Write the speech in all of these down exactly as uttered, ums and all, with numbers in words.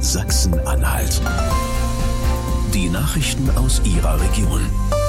Sachsen-Anhalt. Die Nachrichten aus Ihrer Region.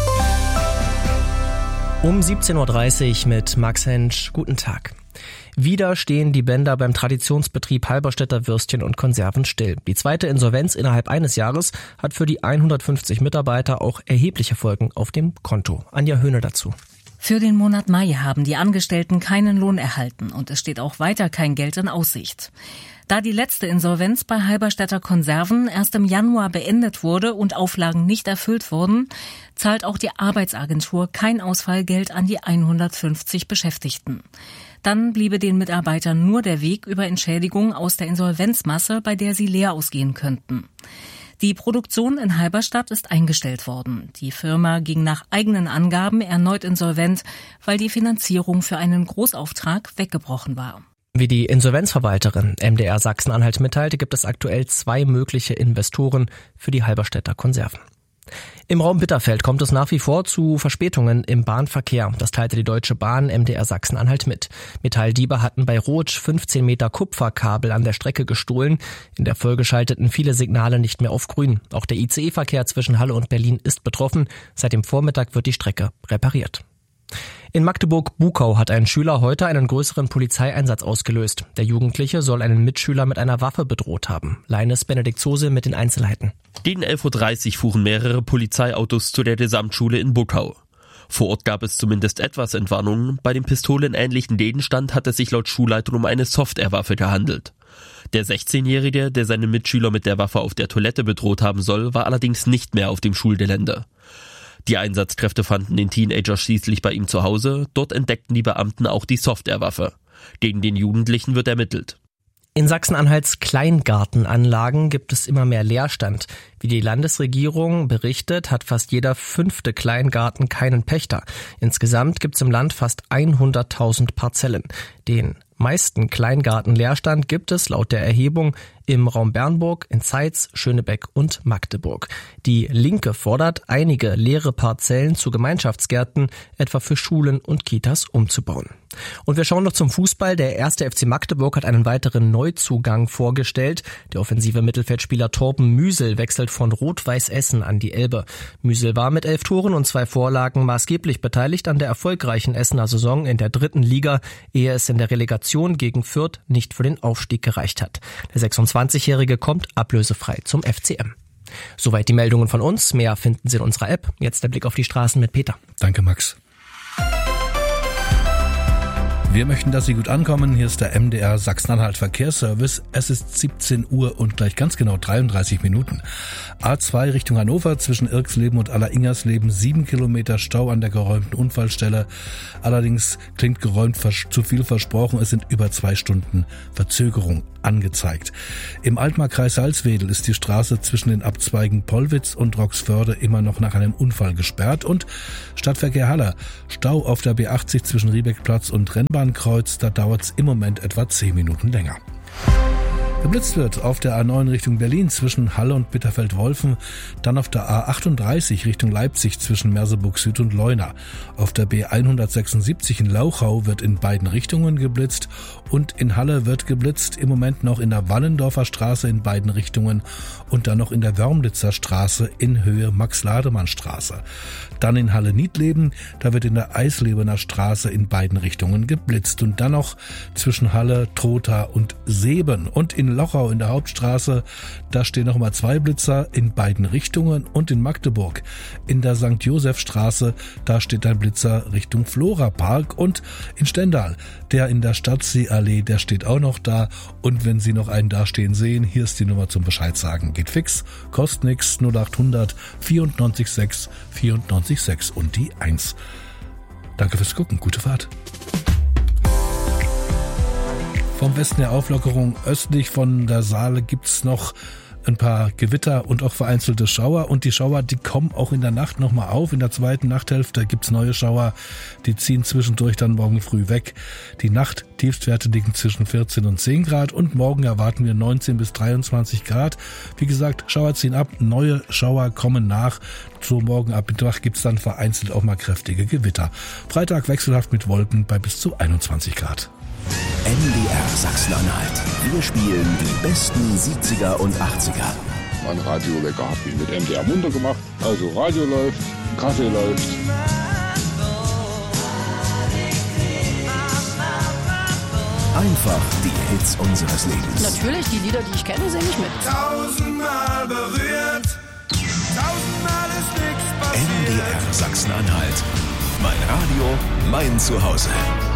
Um siebzehn Uhr dreißig mit Max Hensch. Guten Tag. Wieder stehen die Bänder beim Traditionsbetrieb Halberstädter Würstchen und Konserven still. Die zweite Insolvenz innerhalb eines Jahres hat für die hundertfünfzig Mitarbeiter auch erhebliche Folgen auf dem Konto. Anja Höhne dazu. Für den Monat Mai haben die Angestellten keinen Lohn erhalten und es steht auch weiter kein Geld in Aussicht. Da die letzte Insolvenz bei Halberstädter Konserven erst im Januar beendet wurde und Auflagen nicht erfüllt wurden, zahlt auch die Arbeitsagentur kein Ausfallgeld an die hundertfünfzig Beschäftigten. Dann bliebe den Mitarbeitern nur der Weg über Entschädigung aus der Insolvenzmasse, bei der sie leer ausgehen könnten. Die Produktion in Halberstadt ist eingestellt worden. Die Firma ging nach eigenen Angaben erneut insolvent, weil die Finanzierung für einen Großauftrag weggebrochen war. Wie die Insolvenzverwalterin M D R Sachsen-Anhalt mitteilte, gibt es aktuell zwei mögliche Investoren für die Halberstädter Konserven. Im Raum Bitterfeld kommt es nach wie vor zu Verspätungen im Bahnverkehr. Das teilte die Deutsche Bahn M D R Sachsen-Anhalt mit. Metalldiebe hatten bei Rotsch fünfzehn Meter Kupferkabel an der Strecke gestohlen. In der Folge schalteten viele Signale nicht mehr auf grün. Auch der I C E-Verkehr zwischen Halle und Berlin ist betroffen. Seit dem Vormittag wird die Strecke repariert. In Magdeburg-Buckau hat ein Schüler heute einen größeren Polizeieinsatz ausgelöst. Der Jugendliche soll einen Mitschüler mit einer Waffe bedroht haben. Leines Benedikt Zose mit den Einzelheiten. Gegen elf Uhr dreißig fuhren mehrere Polizeiautos zu der Gesamtschule in Buckau. Vor Ort gab es zumindest etwas Entwarnung. Bei dem pistolenähnlichen Gegenstand hat es sich laut Schulleitung um eine Softwarewaffe gehandelt. Der sechzehnjährige, der seinen Mitschüler mit der Waffe auf der Toilette bedroht haben soll, war allerdings nicht mehr auf dem Schulgelände. Die Einsatzkräfte fanden den Teenager schließlich bei ihm zu Hause. Dort entdeckten die Beamten auch die Softwarewaffe. Gegen den Jugendlichen wird ermittelt. In Sachsen-Anhalts Kleingartenanlagen gibt es immer mehr Leerstand. Wie die Landesregierung berichtet, hat fast jeder fünfte Kleingarten keinen Pächter. Insgesamt gibt es im Land fast hunderttausend Parzellen. Den meisten Kleingartenleerstand gibt es laut der Erhebung im Raum Bernburg, in Zeitz, Schönebeck und Magdeburg. Die Linke fordert, einige leere Parzellen zu Gemeinschaftsgärten, etwa für Schulen und Kitas, umzubauen. Und wir schauen noch zum Fußball. Der erste F C Magdeburg hat einen weiteren Neuzugang vorgestellt. Der offensive Mittelfeldspieler Torben Müsel wechselt von Rot-Weiß Essen an die Elbe. Müsel war mit elf Toren und zwei Vorlagen maßgeblich beteiligt an der erfolgreichen Essener Saison in der dritten Liga, ehe es in der Relegation gegen Fürth nicht für den Aufstieg gereicht hat. Der sechsundzwanzigjährige kommt ablösefrei zum F C M. Soweit die Meldungen von uns. Mehr finden Sie in unserer App. Jetzt der Blick auf die Straßen mit Peter. Danke, Max. Wir möchten, dass Sie gut ankommen. Hier ist der M D R Sachsen-Anhalt Verkehrsservice. Es ist siebzehn Uhr und gleich ganz genau dreiunddreißig Minuten. A zwei Richtung Hannover zwischen Irksleben und Alleringhersleben. Sieben Kilometer Stau an der geräumten Unfallstelle. Allerdings klingt geräumt zu viel versprochen. Es sind über zwei Stunden Verzögerung angezeigt. Im Altmarkkreis Salzwedel ist die Straße zwischen den Abzweigen Pollwitz und Roxförde immer noch nach einem Unfall gesperrt. Und Stadtverkehr Haller. Stau auf der B achtzig zwischen Riebeckplatz und Rennbahnkreuz. Da dauert es im Moment etwa zehn Minuten länger. Geblitzt wird auf der A neun Richtung Berlin zwischen Halle und Bitterfeld-Wolfen, dann auf der A achtunddreißig Richtung Leipzig zwischen Merseburg Süd und Leuna. Auf der B hundertsechsundsiebzig in Lauchau wird in beiden Richtungen geblitzt und in Halle wird geblitzt, im Moment noch in der Wallendorfer Straße in beiden Richtungen und dann noch in der Wörmlitzer Straße in Höhe Max-Lademann-Straße. Dann in Halle-Niedleben, da wird in der Eislebener Straße in beiden Richtungen geblitzt und dann noch zwischen Halle, Trotha und Seeben. Und in Lochau in der Hauptstraße, da stehen noch mal zwei Blitzer in beiden Richtungen und in Magdeburg in der Sankt Josef Straße, da steht ein Blitzer Richtung Flora Park und in Stendal, der in der Stadtseeallee, der steht auch noch da und wenn Sie noch einen dastehen sehen, hier ist die Nummer zum Bescheid sagen. Geht fix, kostet nix, null achthundert vierundneunzig sechs vierundneunzig sechs und die eins. Danke fürs Gucken, gute Fahrt. Vom Westen der Auflockerung östlich von der Saale gibt's noch ein paar Gewitter und auch vereinzelte Schauer. Und die Schauer, die kommen auch in der Nacht nochmal auf. In der zweiten Nachthälfte gibt's neue Schauer. Die ziehen zwischendurch dann morgen früh weg. Die Nacht-Tiefstwerte liegen zwischen vierzehn und zehn Grad. Und morgen erwarten wir neunzehn bis dreiundzwanzig Grad. Wie gesagt, Schauer ziehen ab. Neue Schauer kommen nach. So morgen ab Mittag gibt's dann vereinzelt auch mal kräftige Gewitter. Freitag wechselhaft mit Wolken bei bis zu einundzwanzig Grad. M D R Sachsen-Anhalt. Wir spielen die besten siebziger und achtziger. Mein Radiowecker habe ich mit M D R munter gemacht. Also Radio läuft, Kaffee läuft. Einfach die Hits unseres Lebens. Natürlich, die Lieder, die ich kenne, singe ich mit. Tausendmal berührt, tausendmal ist nichts passiert. M D R Sachsen-Anhalt. Mein Radio, mein Zuhause.